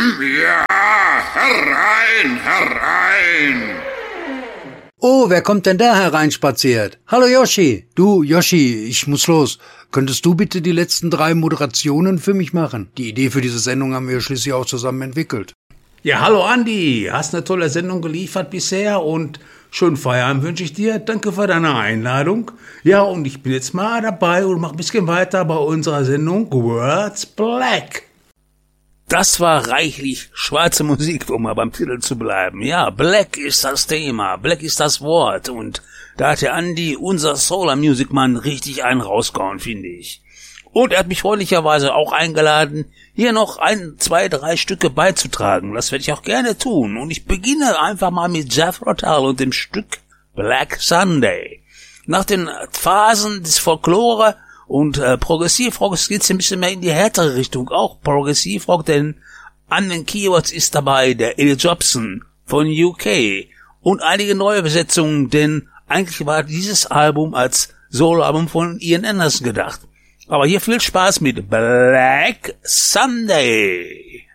Ja, herein, herein. Oh, wer kommt denn da hereinspaziert? Hallo Yoshi. Du, Yoshi, ich muss los. Könntest du bitte die letzten 3 Moderationen für mich machen? Die Idee für diese Sendung haben wir schließlich auch zusammen entwickelt. Ja, hallo Andi. Hast eine tolle Sendung geliefert bisher und schönen Feierabend wünsche ich dir. Danke für deine Einladung. Ja, und ich bin jetzt mal dabei und mach ein bisschen weiter bei unserer Sendung Words Black. Das war reichlich schwarze Musik, um mal beim Titel zu bleiben. Ja, Black ist das Thema, Black ist das Wort und da hat der Andi, unser Solar Music Mann, richtig einen rausgehauen, finde ich. Und er hat mich freundlicherweise auch eingeladen, hier noch 1, 2, 3 Stücke beizutragen. Das werde ich auch gerne tun. Und ich beginne einfach mal mit Jethro Tull und dem Stück Black Sunday. Nach den Phasen des Folklore und Progressivrock geht's ein bisschen mehr in die härtere Richtung. Auch Progressivrock, denn an den Keywords ist dabei der Eddie Jobson von UK und einige neue Besetzungen, denn eigentlich war dieses Album als Soloalbum von Ian Anderson gedacht. Aber hier viel Spaß mit Black Sunday.